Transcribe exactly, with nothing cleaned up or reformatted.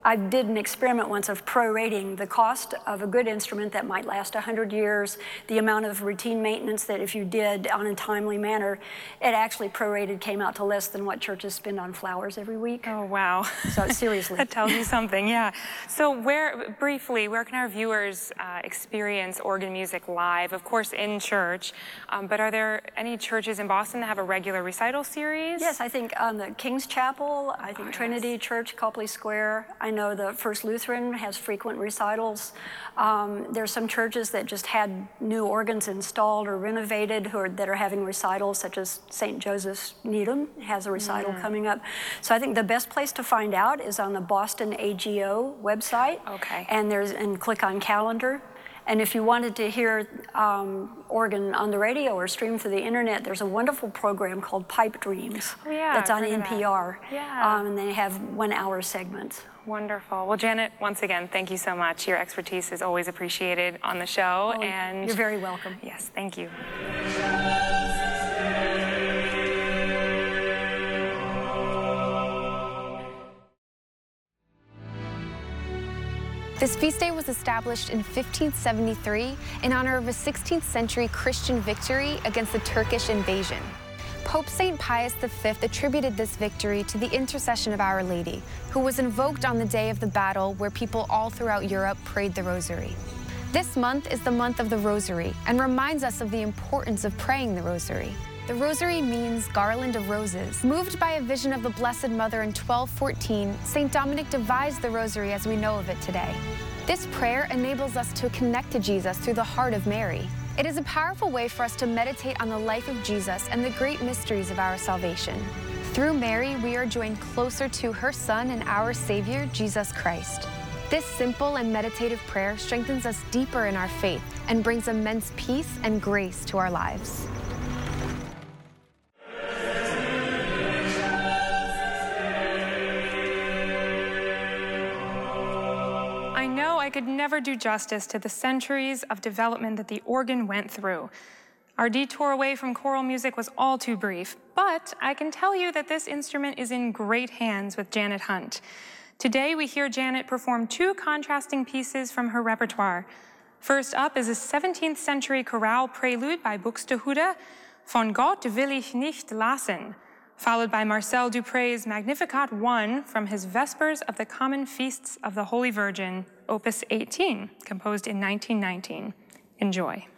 I did an experiment once of prorating the cost of a good instrument that might last one hundred years, the amount of routine maintenance that if you did on a timely manner, it actually prorated came out to less than what churches spend on flowers every week. Oh, wow. So seriously. That tells you something, yeah. So where, briefly, where can our viewers uh, experience organ music live? Of course, in church, um, but are there any churches in Boston that have a regular recital series? Yes, I think on the King's Chapel, I think oh, Trinity yes. Church, Copley Square. I know the First Lutheran has frequent recitals. Um, there's some churches that just had new organs installed or renovated who are, that are having recitals, such as Saint Joseph's Needham has a recital mm. coming up. So I think the best place to find out is on the Boston A G O website. Okay. And there's and click on calendar. And if you wanted to hear um, organ on the radio or stream through the internet, there's a wonderful program called Pipe Dreams. Oh, yeah, that's on N P R. That. Yeah. Um, and they have one-hour segments. Wonderful. Well, Janet, once again, thank you so much. Your expertise is always appreciated on the show. Oh, and you're very welcome. Yes, thank you. This feast day was established in fifteen seventy-three in honor of a sixteenth century Christian victory against the Turkish invasion. Pope Saint Pius the Fifth attributed this victory to the intercession of Our Lady, who was invoked on the day of the battle where people all throughout Europe prayed the Rosary. This month is the month of the Rosary and reminds us of the importance of praying the Rosary. The Rosary means garland of roses. Moved by a vision of the Blessed Mother in twelve fourteen, Saint Dominic devised the Rosary as we know of it today. This prayer enables us to connect to Jesus through the heart of Mary. It is a powerful way for us to meditate on the life of Jesus and the great mysteries of our salvation. Through Mary, we are joined closer to her Son and our Savior, Jesus Christ. This simple and meditative prayer strengthens us deeper in our faith and brings immense peace and grace to our lives. I know I could never do justice to the centuries of development that the organ went through. Our detour away from choral music was all too brief, but I can tell you that this instrument is in great hands with Janet Hunt. Today we hear Janet perform two contrasting pieces from her repertoire. First up is a seventeenth century chorale prelude by Buxtehude, Von Gott will ich nicht lassen, followed by Marcel Dupre's Magnificat one from his Vespers of the Common Feasts of the Holy Virgin, Opus eighteen, composed in nineteen nineteen. Enjoy.